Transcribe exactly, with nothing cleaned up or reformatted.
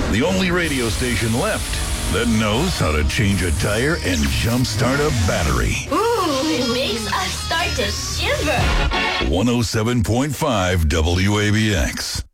The only radio station left that knows how to change a tire and jumpstart a battery. Ooh, it makes us start to shiver. one oh seven point five W A B X.